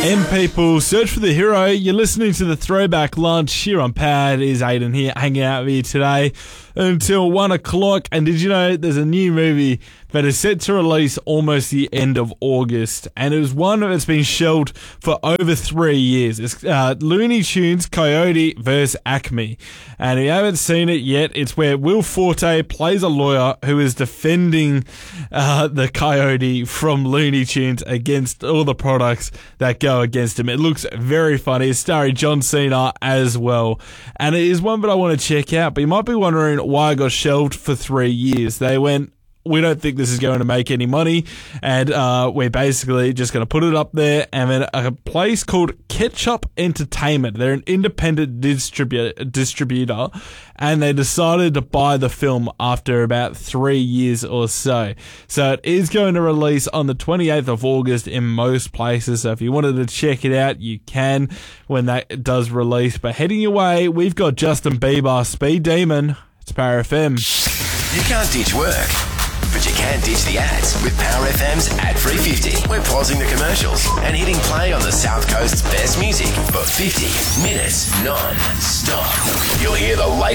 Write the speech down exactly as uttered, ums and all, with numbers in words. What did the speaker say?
M people, search for the hero. You're listening to the Throwback Lunch here on Pad. Is Aiden here, hanging out with you today until one o'clock. And did you know there's a new movie that is set to release almost the end of August, and it was one that's been shelved for over three years. It's uh, Looney Tunes Coyote versus Acme, and if you haven't seen it yet, it's where Will Forte plays a lawyer who is defending uh, the Coyote from Looney Tunes against all the products that go against him. It looks very funny. It's starring John Cena as well, and it is one that I want to check out. But you might be wondering why it got shelved for three years. They went, we don't think this is going to make any money, and uh, we're basically just going to put it up there. And then a place called Ketchup Entertainment, they're an independent distribu- distributor, and they decided to buy the film after about three years or so. So it is going to release on the twenty-eighth of August in most places. So if you wanted to check it out, you can when that does release. But heading your way, we've got Justin Bieber, Speed Demon. It's Power F M. You can't ditch work, but you can ditch the ads with Power F M's Ad three fifty. We're pausing the commercials and hitting play on the South Coast's best music for fifty minutes non-stop. You'll hear the latest